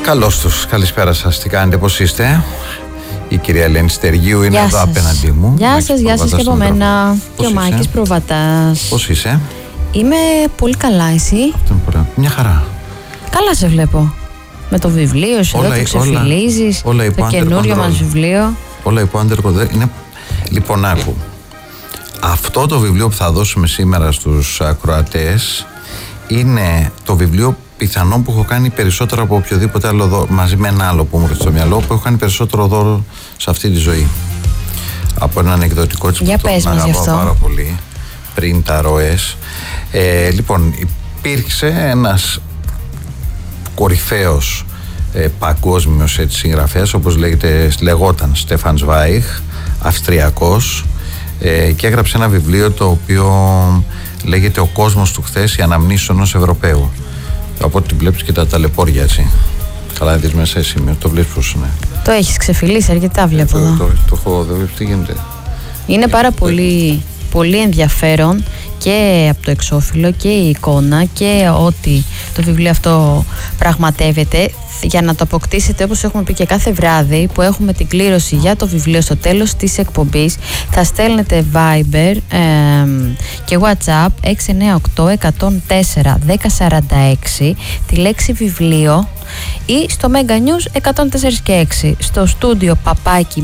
Καλώς τους, καλησπέρα σας, τι κάνετε, πώς είστε? Η κυρία Ελένη Στεργίου είναι εδώ απέναντί μου. Γεια σας και από μένα. Και ο Μάκης Προβατάς. Πώς είσαι? Είμαι πολύ καλά, εσύ? Αυτό είναι πολύ. Μια χαρά. Καλά σε βλέπω. Με το βιβλίο σου εδώ, το ξεφυλίζεις, το καινούριο μας βιβλίο. Όλα υπό under. Λοιπόν, άκου. Αυτό το βιβλίο που θα δώσουμε σήμερα στους ακροατές είναι το βιβλίο πιθανόν που έχω κάνει περισσότερο από οποιοδήποτε άλλο δώρο, μαζί με ένα άλλο που μου έρχεται στο μυαλό, που έχω κάνει περισσότερο δώρο σε αυτή τη ζωή. Από έναν εκδοτικό της που τον αγαπάω πάρα πολύ, πριν τα ροές. Λοιπόν, υπήρξε ένας κορυφαίος παγκόσμιος συγγραφέας, όπως λεγόταν Στέφαν Σβάιχ, Αυστριακός, και έγραψε ένα βιβλίο το οποίο λέγεται «Ο κόσμος του χθες, οι αναμνήσεις ενός Ευρωπαίου». Από ό,τι βλέπεις και τα ταλαιπώρια, έτσι. Καλά, να δεις μέσα εσύ, το βλέπεις πώς είναι. Το έχεις ξεφυλίσει αρκετά, βλέπω εδώ. Το έχω, δεν βλέπεις τι γίνεται. Είναι πάρα πολύ ενδιαφέρον και από το εξώφυλλο και η εικόνα και ό,τι το βιβλίο αυτό πραγματεύεται. Για να το αποκτήσετε, όπως έχουμε πει και κάθε βράδυ που έχουμε την κλήρωση για το βιβλίο στο τέλος της εκπομπής, θα στέλνετε Viber και WhatsApp 698-104-1046 τη λέξη βιβλίο ή στο Mega News 104 και 6 στο στούντιο παπάκι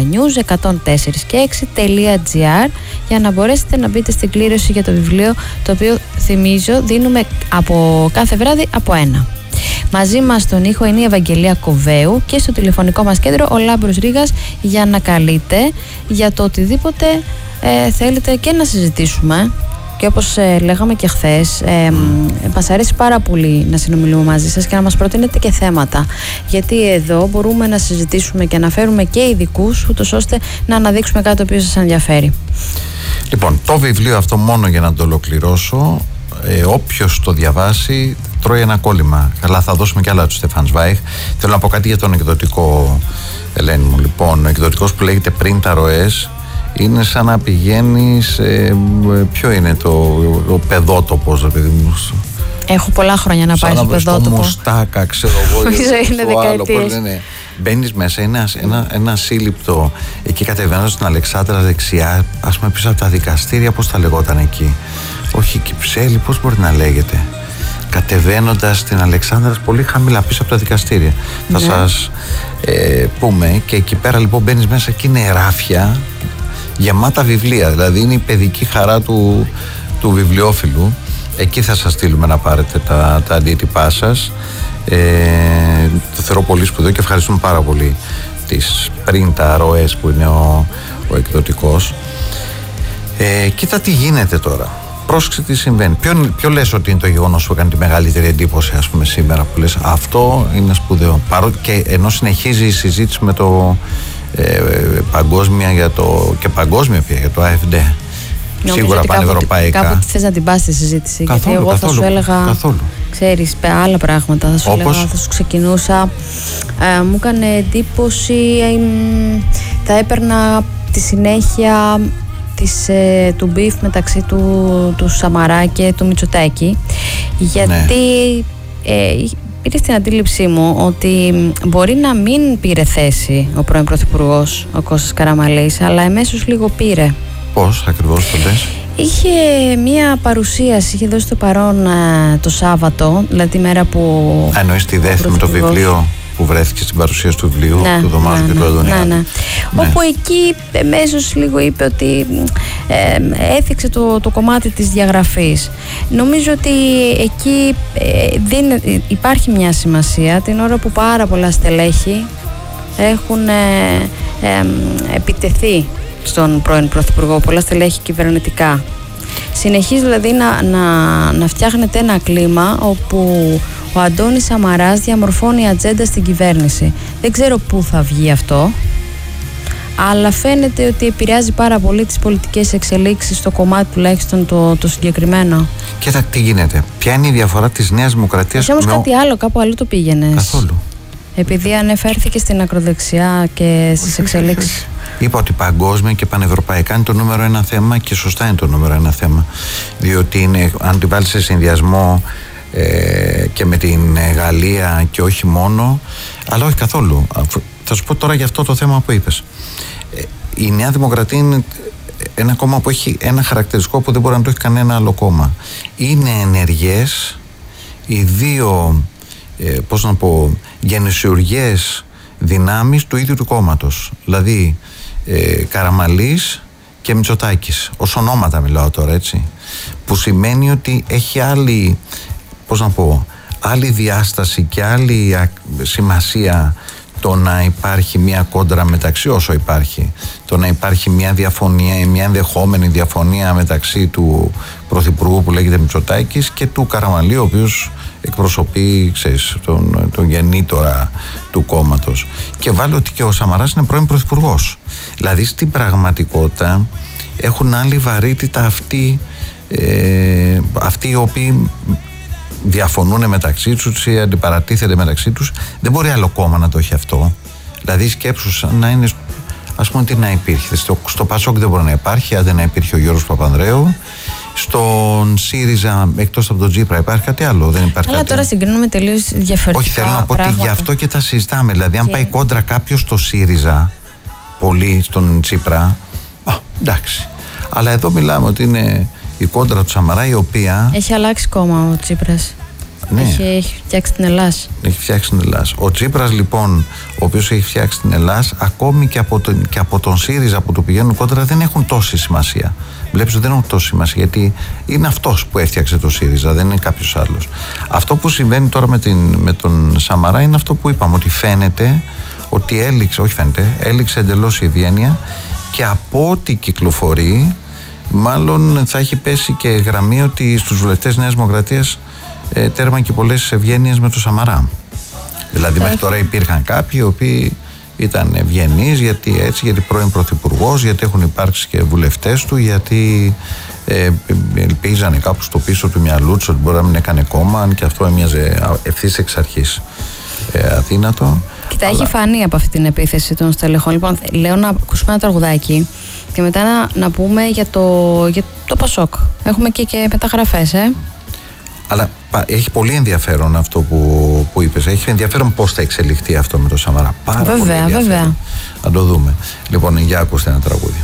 meganews104και6.gr για να μπορέσετε να μπείτε στην κλήρωση για το βιβλίο, το οποίο θυμίζω δίνουμε από κάθε βράδυ από ένα. Μαζί μας στον ήχο είναι η Ευαγγελία Κοβέου και στο τηλεφωνικό μας κέντρο ο Λάμπρος Ρήγας για να καλείτε για το οτιδήποτε θέλετε και να συζητήσουμε. Και όπως λέγαμε και χθες, μας αρέσει πάρα πολύ να συνομιλούμε μαζί σας και να μας προτείνετε και θέματα. Γιατί εδώ μπορούμε να συζητήσουμε και να φέρουμε και ειδικούς, ούτως ώστε να αναδείξουμε κάτι το οποίο σας ενδιαφέρει. Λοιπόν, το βιβλίο αυτό, μόνο για να το ολοκληρώσω, όποιος το διαβάσει τρώει ένα κόλλημα. Καλά, θα δώσουμε κι άλλα του Στέφαν Σβάιχ. Θέλω να πω κάτι για τον εκδοτικό, Ελένη μου. Λοιπόν, ο εκδοτικός που λέγεται «Πριν τα ροές» είναι σαν να πηγαίνεις. Ποιο είναι το παιδότοπος, παιδί μου? Έχω πολλά χρόνια να πάει στο παιδότοπο. Στο Μουστάκα, ξέρω εγώ. Η ζωή είναι δεκαετίες. Μπαίνεις μέσα, είναι ένα σύλληπτο. Εκεί κατεβαίνοντας στην Αλεξάνδρα δεξιά, ας πούμε πίσω από τα δικαστήρια, πώς τα λεγόταν εκεί? Όχι, Κυψέλη, πώς μπορεί να λέγεται? Κατεβαίνοντας στην Αλεξάνδρα πολύ χαμηλά πίσω από τα δικαστήρια. Ναι. Θα σας πούμε, και εκεί πέρα λοιπόν μπαίνεις μέσα και είναι ράφια γεμάτα βιβλία. Δηλαδή είναι η παιδική χαρά του βιβλιόφιλου. Εκεί θα σας στείλουμε να πάρετε τα αντίτυπά σας. Το θεωρώ πολύ σπουδαίο και ευχαριστούμε πάρα πολύ τις Πριν τα ροές που είναι ο εκδοτικός. Κοίτα τι γίνεται τώρα. Πρόσεξε τι συμβαίνει. Ποιο λες ότι είναι το γεγονός που έκανε τη μεγαλύτερη εντύπωση, ας πούμε, σήμερα, που λες αυτό είναι σπουδαίο? Και ενώ συνεχίζει η συζήτηση με το παγκόσμια και παγκόσμια πια για το AfD. Σίγουρα πανευρωπαϊκά. Κάπου θες να την πας στη συζήτηση? Καθόλου, γιατί εγώ θα σου έλεγα ξέρεις, άλλα πράγματα. Θα σου έλεγα, θα σου ξεκινούσα. Μου έκανε εντύπωση, θα έπαιρνα τη συνέχεια του μπιφ μεταξύ του Σαμαρά και του Μητσοτάκη, γιατί πήρε στην αντίληψή μου ότι μπορεί να μην πήρε θέση ο πρώην Πρωθυπουργός ο Κώστας Καραμανλής, αλλά εμέσως λίγο πήρε. Πώς ακριβώς το λες? Είχε μία παρουσίαση, είχε δώσει το παρόν το Σάββατο, δηλαδή τη μέρα που... Εννοείς τη δεύτερη με το βιβλίο που βρέθηκε στην παρουσίαση του βιβλίου του Δωμάζου και του Αντωνιάδη. Ναι. Όπου εκεί εμέσως λίγο είπε ότι έθιξε το κομμάτι της διαγραφής. Νομίζω ότι εκεί υπάρχει μια σημασία την ώρα που πάρα πολλά στελέχη έχουν επιτεθεί στον πρώην Πρωθυπουργό, πολλά στελέχη κυβερνητικά. Συνεχίζει δηλαδή να φτιάχνεται ένα κλίμα όπου ο Αντώνης Σαμαράς διαμορφώνει ατζέντα στην κυβέρνηση. Δεν ξέρω πού θα βγει αυτό, αλλά φαίνεται ότι επηρεάζει πάρα πολύ τις πολιτικές εξελίξεις στο κομμάτι τουλάχιστον το συγκεκριμένο. Κοίτα τι γίνεται. Ποια είναι η διαφορά της Νέας Δημοκρατίας? Όμως κάτι άλλο, κάπου αλλού το πήγαινες. Καθόλου. Επειδή ανεφέρθηκε στην ακροδεξιά και στις εξελίξεις. Είπα ότι παγκόσμια και πανευρωπαϊκά είναι το νούμερο ένα θέμα, και σωστά είναι το νούμερο ένα θέμα. Διότι αν τη βάλεις σε συνδυασμό και με την Γαλλία και όχι μόνο, αλλά όχι καθόλου. Θα σου πω τώρα για αυτό το θέμα που είπες. Η Νέα Δημοκρατία είναι ένα κόμμα που έχει ένα χαρακτηριστικό που δεν μπορεί να το έχει κανένα άλλο κόμμα. Είναι ενεργές οι δύο γενεσιουργές δυνάμεις του ίδιου του κόμματος. Δηλαδή Καραμανλής και Μητσοτάκης, ως ονόματα μιλάω τώρα, έτσι, που σημαίνει ότι έχει άλλη διάσταση και άλλη σημασία το να υπάρχει μια κόντρα μεταξύ, όσο υπάρχει, το να υπάρχει μια διαφωνία, μια ενδεχόμενη διαφωνία μεταξύ του Πρωθυπουργού που λέγεται Μητσοτάκης και του Καραμανλή, ο οποίος εκπροσωπεί, ξέρεις, τον γεννήτορα του κόμματος. Και βάλω ότι και ο Σαμαράς είναι πρώην πρωθυπουργός. Δηλαδή στην πραγματικότητα έχουν άλλη βαρύτητα αυτοί οι οποίοι διαφωνούν μεταξύ τους ή αντιπαρατίθεται μεταξύ τους. Δεν μπορεί άλλο κόμμα να το έχει αυτό. Δηλαδή σκέψου σαν να είναι, ας πούμε, τι να υπήρχε. Στο Πασόκ δεν μπορεί να υπάρχει, αν δεν να υπήρχε ο Γιώργος Παπανδρέου. Στον ΣΥΡΙΖΑ, εκτός από τον Τσίπρα, υπάρχει κάτι άλλο? Δεν υπάρχει. Αλλά κάτι. Τώρα συγκρίνουμε τελείως διαφορετικά. Όχι, θέλω να πω ότι γι' αυτό και τα συζητάμε. Δηλαδή, αν Και... πάει κόντρα κάποιος στο ΣΥΡΙΖΑ, πολύ στον Τσίπρα, εντάξει. Αλλά εδώ μιλάμε ότι είναι η κόντρα του Σαμαρά, η οποία. Έχει αλλάξει κόμμα ο Τσίπρας. Ναι. Έχει φτιάξει την Ελλάς. Έχει φτιάξει την Ελλάς. Ο Τσίπρας, λοιπόν, ο οποίος έχει φτιάξει την Ελλάς, ακόμη και από τον ΣΥΡΙΖΑ που του πηγαίνουν κόντρα, δεν έχουν τόση σημασία. Βλέπεις ότι δεν έχουν τόση σημασία, γιατί είναι αυτός που έφτιαξε το ΣΥΡΙΖΑ, δεν είναι κάποιος άλλος. Αυτό που συμβαίνει τώρα με τον Σαμαρά είναι αυτό που είπαμε, ότι φαίνεται ότι έληξε εντελώς η ευγένεια, και από ό,τι κυκλοφορεί, μάλλον θα έχει πέσει και γραμμή ότι στους βουλευτές Νέας Δημοκρατίας τέρμα και πολλές ευγένειες με τον Σαμαρά. Δηλαδή μέχρι τώρα υπήρχαν κάποιοι οι οποίοι ήταν ευγενείς, γιατί πρώην πρωθυπουργός, γιατί έχουν υπάρξει και βουλευτές του, γιατί ελπίζανε κάπου στο πίσω του μυαλού τους ότι μπορεί να μην έκανε κόμμα, και αυτό έμοιαζε ευθύς εξ αρχής αδύνατο. Κοίτα, έχει φανεί από αυτή την επίθεση των στελεχών. Λοιπόν, λέω να ακούσουμε ένα τραγουδάκι και μετά να πούμε για το Πασόκ. Έχουμε και μεταγραφές, Αλλά έχει πολύ ενδιαφέρον αυτό που είπες. Έχει ενδιαφέρον πώς θα εξελιχθεί αυτό με το Σαμαρά. Πάρα πολύ ενδιαφέρον. Βέβαια. Να το δούμε. Λοιπόν, για ακούστε ένα τραγούδι.